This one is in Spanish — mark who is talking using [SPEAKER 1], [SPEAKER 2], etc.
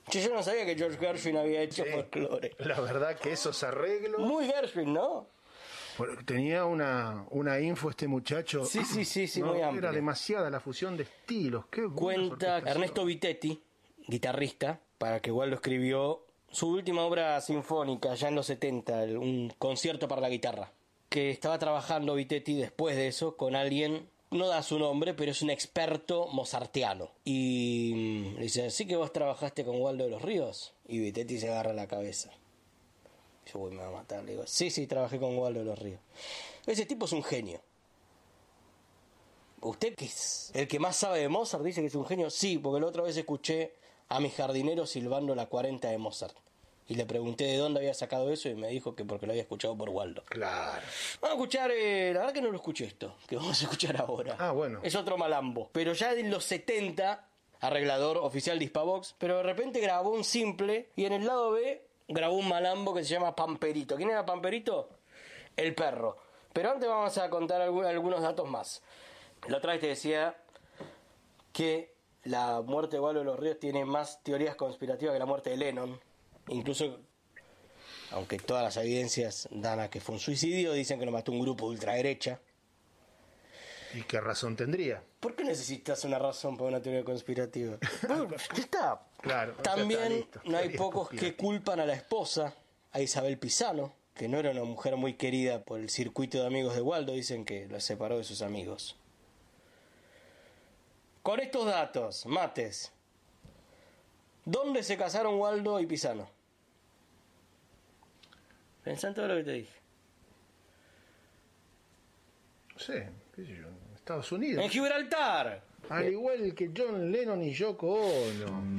[SPEAKER 1] Che, yo no sabía que George Gershwin había hecho folclore.
[SPEAKER 2] La verdad que esos arreglos...
[SPEAKER 1] Muy Gershwin, ¿no?
[SPEAKER 2] Bueno, tenía una info este muchacho.
[SPEAKER 1] Sí,
[SPEAKER 2] ¿no?
[SPEAKER 1] muy amplia.
[SPEAKER 2] Era demasiada la fusión de estilos. Qué buena
[SPEAKER 1] Cuenta
[SPEAKER 2] orquestación.
[SPEAKER 1] Ernesto Vitetti, guitarrista, para que Waldo escribió su última obra sinfónica, ya en los 70, un concierto para la guitarra. Que estaba trabajando Vitetti después de eso con alguien, no da su nombre, pero es un experto mozartiano. Y le dice, ¿sí que vos trabajaste con Waldo de los Ríos? Y Vitetti se agarra la cabeza. Yo, me va a matar. Le digo, sí, trabajé con Waldo de los Ríos. Ese tipo es un genio. ¿Usted que es el que más sabe de Mozart dice que es un genio? Sí, porque la otra vez escuché a mi jardinero silbando la 40 de Mozart. Y le pregunté de dónde había sacado eso y me dijo que porque lo había escuchado por Waldo.
[SPEAKER 2] Claro.
[SPEAKER 1] Vamos a escuchar, la verdad que no lo escuché esto, que vamos a escuchar ahora.
[SPEAKER 2] Ah, bueno.
[SPEAKER 1] Es otro malambo. Pero ya en los 70, arreglador oficial de Hispavox, pero de repente grabó un simple y en el lado B grabó un malambo que se llama Pamperito. ¿Quién era Pamperito? El perro. Pero antes vamos a contar algunos datos más. La otra vez te decía que la muerte de Waldo de los Ríos tiene más teorías conspirativas que la muerte de Lennon. Incluso, aunque todas las evidencias dan a que fue un suicidio, dicen que lo mató un grupo de ultraderecha.
[SPEAKER 2] ¿Y qué razón tendría?
[SPEAKER 1] ¿Por qué necesitas una razón para una teoría conspirativa? Bueno, está.
[SPEAKER 2] Claro.
[SPEAKER 1] También
[SPEAKER 2] ya está listo.
[SPEAKER 1] no hay pocos que culpan a la esposa, a Isabel Pisano, que no era una mujer muy querida por el circuito de amigos de Waldo, dicen que la separó de sus amigos. Con estos datos, mates, ¿dónde se casaron Waldo y Pisano? Pensá en todo lo que te dije.
[SPEAKER 2] No sé, qué sé yo, en Estados Unidos.
[SPEAKER 1] ¡En Gibraltar!
[SPEAKER 2] Al igual que John Lennon y Yoko Ono.